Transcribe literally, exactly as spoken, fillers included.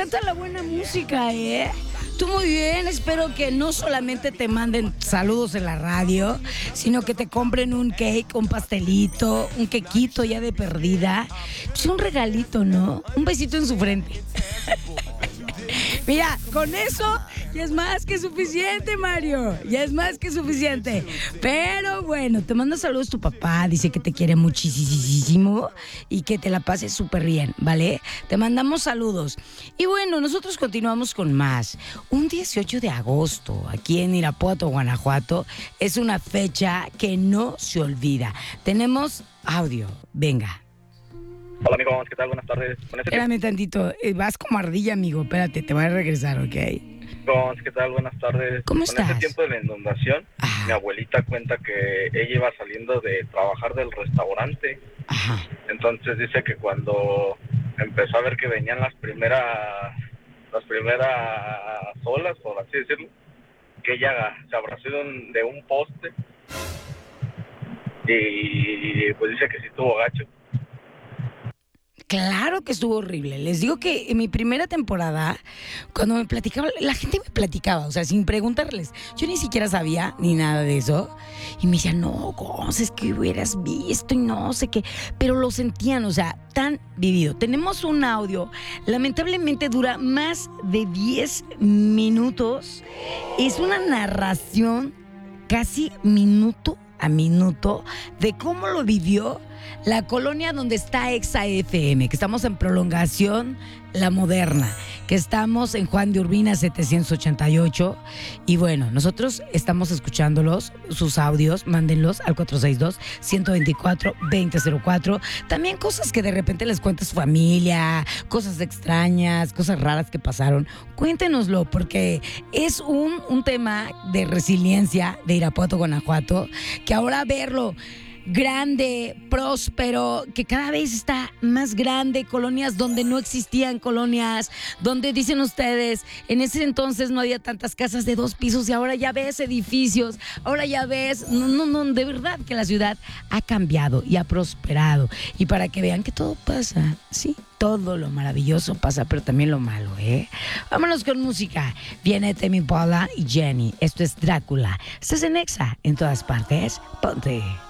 encanta la buena música, ¿eh? Tú muy bien, espero que no solamente te manden saludos en la radio, sino que te compren un cake, un pastelito, un quequito ya de perdida. Pues un regalito, ¿no? Un besito en su frente. Mira, con eso ya es más que suficiente, Mario. Ya es más que suficiente. Pero bueno, te manda saludos tu papá. Dice que te quiere muchísimo y que te la pases súper bien, ¿vale? Te mandamos saludos. Y bueno, nosotros continuamos con más. Un dieciocho de agosto, aquí en Irapuato, Guanajuato, es una fecha que no se olvida. Tenemos audio. Venga. Hola amigos, ¿qué tal? Buenas tardes. Espérame tantito, eh, vas como ardilla, amigo. Espérate, te voy a regresar, ¿ok? Amigos, ¿qué tal? Buenas tardes. ¿Cómo Con estás? este tiempo de la inundación, Ajá. mi abuelita cuenta que ella iba saliendo de trabajar del restaurante. Ajá. Entonces dice que cuando empezó a ver que venían las primeras, las primeras olas, por así decirlo, que ella se abrazó de un, de un poste y pues dice que sí estuvo gacho. Claro que estuvo horrible. Les digo que en mi primera temporada, cuando me platicaba, la gente me platicaba, o sea, sin preguntarles. Yo ni siquiera sabía ni nada de eso. Y me decían, no, Gonz, es que hubieras visto y no sé qué. Pero lo sentían, o sea, tan vivido. Tenemos un audio, lamentablemente dura más de diez minutos. Es una narración casi minuto a minuto de cómo lo vivió la colonia donde está Exa F M, que estamos en prolongación La Moderna, que estamos en Juan de Urbina setecientos ochenta y ocho. Y bueno, nosotros estamos escuchándolos, sus audios, mándenlos al cuatro seis dos, uno dos cuatro, dos cero cero cuatro. También cosas que de repente les cuenta su familia, cosas extrañas, cosas raras que pasaron. Cuéntenoslo, porque es un, un tema de resiliencia de Irapuato, Guanajuato, que ahora verlo grande, próspero, que cada vez está más grande, colonias donde no existían colonias, donde dicen ustedes, en ese entonces no había tantas casas de dos pisos y ahora ya ves edificios, ahora ya ves, no, no, no, de verdad que la ciudad ha cambiado y ha prosperado. Y para que vean que todo pasa, sí, todo lo maravilloso pasa, pero también lo malo, ¿eh? Vámonos con música. Viene Temi Impala y Jenny. Esto es Drácula. Estás en Exa, en todas partes. Ponte.